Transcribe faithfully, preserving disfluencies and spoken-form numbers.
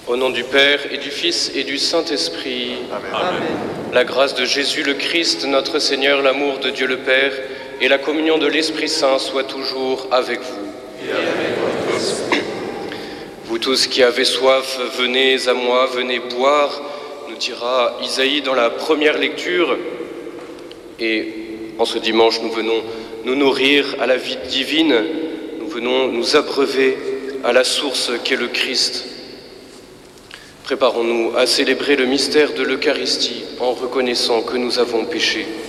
Au nom du Père et du Fils et du Saint-Esprit. Amen. Amen. La grâce de Jésus le Christ, notre Seigneur, l'amour de Dieu le Père et la communion de l'Esprit Saint soient toujours avec vous. Et avec votre esprit. Vous tous qui avez soif, venez à moi, venez boire, nous dira Isaïe dans la première lecture. Et en ce dimanche, nous venons nous nourrir à la vie divine, nous venons nous abreuver à la source qu'est le Christ. Préparons-nous à célébrer le mystère de l'Eucharistie en reconnaissant que nous avons péché.